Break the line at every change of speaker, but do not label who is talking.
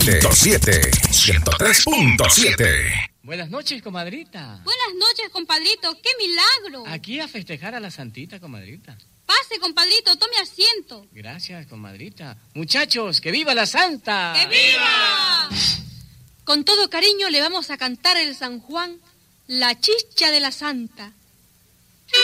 103.7.
Buenas noches, comadrita.
Buenas noches, compadrito. ¡Qué milagro!
Aquí a festejar a la santita, comadrita.
Pase, compadrito, tome asiento.
Gracias, comadrita. Muchachos, ¡que viva la santa!
¡Que viva! Con todo cariño le vamos a cantar el San Juan, la chicha de la santa.